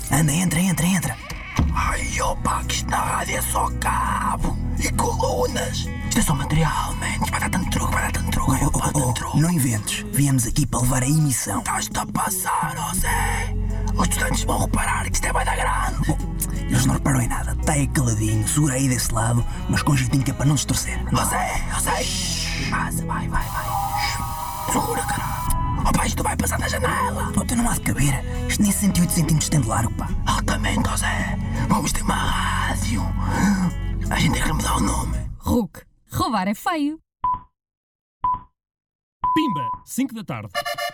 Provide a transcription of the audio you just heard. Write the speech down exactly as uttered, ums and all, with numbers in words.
Anda, entra, entra, entra. Ai, opa, que isto na rádio é só cabo e colunas. Isto é só material, man. Isto vai dar tanto truque, vai dar tanto truque. Ai, opa, Oh, tanto oh, truque. não inventes. Viemos aqui para levar a emissão. Estás-te a passar, ó Zé. Os estudantes vão reparar que isto é vai dar grande. Eles não reparam em nada. Está aí caladinho, segura aí desse lado, mas com jeitinho que é para não se torcer. Ó Zé, ó Zé. Passa, vai, vai, vai. Segura, caralho. Opa, isto vai passar na janela. Puta, não há de caber. Isto nem cento e oito centímetros tem de largo, pá. Altamente, ó Zé. Vamos ter uma rádio. A gente tem que lhe mudar o nome. Hulk, roubar é feio. Pimba, cinco da tarde.